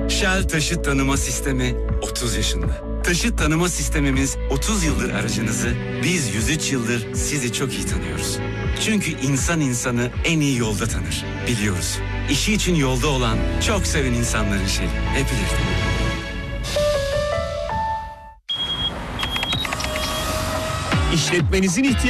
Shell Taşıt Tanıma Sistemi 30 yaşında. Taşıt tanıma sistemimiz 30 yıldır aracınızı, biz 103 yıldır sizi çok iyi tanıyoruz. Çünkü insan insanı en iyi yolda tanır. Biliyoruz. İşi için yolda olan, çok seven insanların şeyi. Hep bilirdim. İşletmenizin ihtiyacı